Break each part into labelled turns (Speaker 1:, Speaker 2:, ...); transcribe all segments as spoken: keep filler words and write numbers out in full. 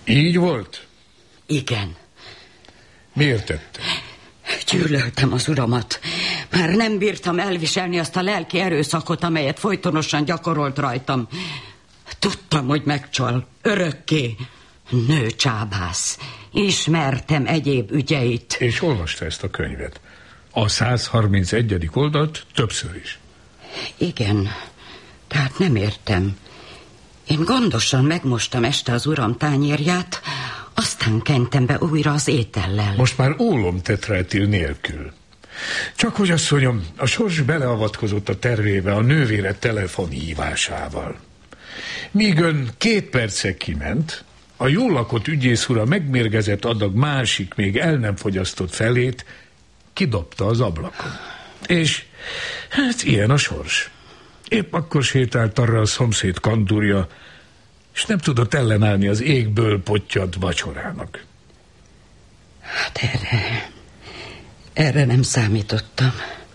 Speaker 1: Így volt?
Speaker 2: Igen.
Speaker 1: Miért tette?
Speaker 2: Gyűlöltem az uramat. Már nem bírtam elviselni azt a lelki erőszakot, amelyet folytonosan gyakorolt rajtam. Tudtam, hogy megcsal. Örökké. Nőcsábász. Ismertem egyéb ügyeit.
Speaker 1: És olvasta ezt a könyvet? A száz harmincegyedik oldalt többször is.
Speaker 2: Igen. Tehát nem értem. Én gondosan megmostam este az uram tányérját, aztán kentem be újra az étellel.
Speaker 1: Most már ólom tetrátil nélkül. Csak hogy asszonyom, a sors beleavatkozott a tervébe a nővére telefonhívásával. Míg ön két perce kiment, a jól lakott ügyész ura megmérgezett adag másik, még el nem fogyasztott felét kidobta az ablakon. És hát ilyen a sors. Épp akkor sétált arra a szomszéd kandúrja, és nem tudott ellenállni az égből pottyant vacsorának.
Speaker 2: Hát erre... Erre nem számítottam.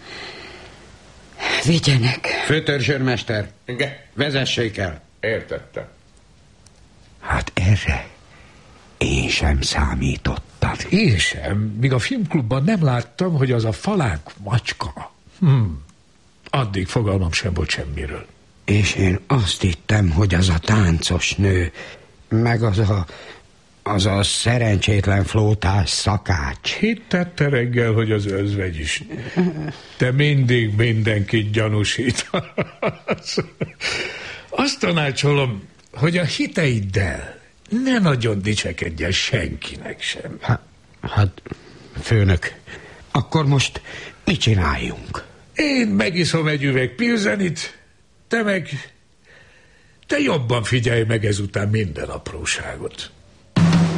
Speaker 2: Vigyenek.
Speaker 3: Főtörzsőrmester, vezessék el.
Speaker 1: Értettem.
Speaker 3: Hát erre én sem számítottam.
Speaker 1: Én sem, míg a filmklubban nem láttam, hogy az a falánk macska. Hm. Addig fogalmam sem volt semmiről.
Speaker 3: És én azt hittem, hogy az a táncos nő, meg az a, az a szerencsétlen flótás szakács.
Speaker 1: Hittette reggel, hogy az özvegy is. Te mindig mindenkit gyanúsítasz. Azt tanácsolom, hogy a hiteiddel ne nagyon dicsekedjen senkinek sem.
Speaker 3: Hát, hát, főnök, akkor most mit csináljunk?
Speaker 1: Én megiszom egy üveg pilzenit, te meg... Te jobban figyelj meg ezután minden apróságot.